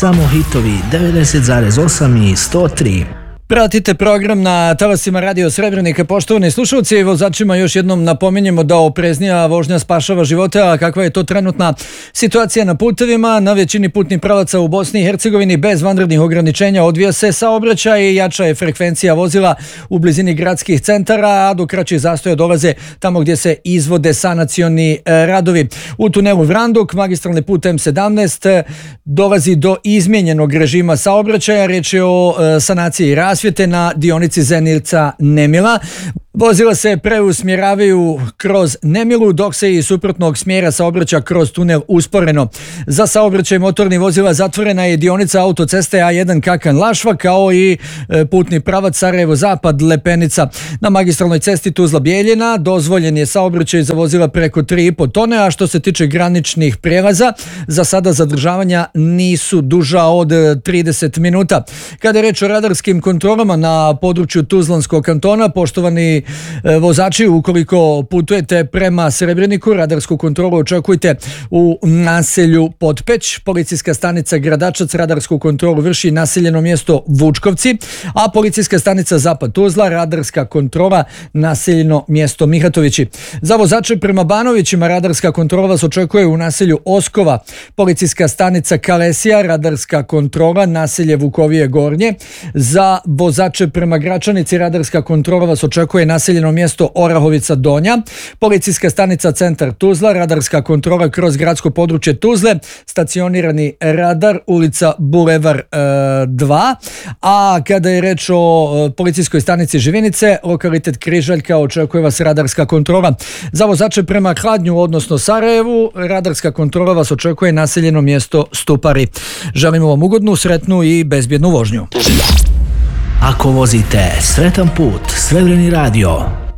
Samo hitovi 90,8 i 103. Pratite program na talasima Radio Srebrenika. Poštovani slušalci i vozačima još jednom napominjemo da opreznija vožnja spašava živote, a kakva je to trenutna situacija na putevima. Na većini putnih pravaca u Bosni i Hercegovini bez vanrednih ograničenja odvija se saobraćaj i jača je frekvencija vozila u blizini gradskih centara, a do kraćih zastoja dolaze tamo gdje se izvode sanacioni radovi. U tunelu Vranduk, magistralni put M17, dolazi do izmijenjenog režima saobraćaja. Riječ je o sanaciji rasvjete na dionici Zenica-Nemila. Vozila se preusmjeravaju kroz Nemilu, dok se iz suprotnog smjera saobraća kroz tunel usporeno. Za saobraćaj motornih vozila zatvorena je dionica autoceste A1 Kakan-Lašva, kao i putni pravac Sarajevo-Zapad Lepenica. Na magistralnoj cesti Tuzla-Bijeljina dozvoljen je saobraćaj za vozila preko 3,5 tone, a što se tiče graničnih prijelaza, za sada zadržavanja nisu duža od 30 minuta. Kada je reč o radarskim kontrolama na području Tuzlanskog kantona, poštovani vozači, ukoliko putujete prema Srebreniku, radarsku kontrolu očekujte u naselju Potpeć. Policijska stanica Gradačac radarsku kontrolu vrši naseljeno mjesto Vučkovci, a policijska stanica Zapad Tuzla radarska kontrola naseljeno mjesto Mihatovići. Za vozače prema Banovićima radarska kontrola vas očekuje u naselju Oskova. Policijska stanica Kalesija radarska kontrola naselje Vukovije Gornje. Za vozače prema Gračanici radarska kontrola vas očekuje naseljeno mjesto Orahovica Donja. Policijska stanica Centar Tuzla, radarska kontrola kroz gradsko područje Tuzle, stacionirani radar ulica Bulevar 2. A kada je reč o policijskoj stanici Živinice, lokalitet Križaljka, očekuje vas radarska kontrola. Za vozače prema Kladnju, odnosno Sarajevu, radarska kontrola vas očekuje naseljeno mjesto Stupari. Želimo vam ugodnu, sretnu i bezbjednu vožnju. Ako vozite, sretan put, Srebreni radio.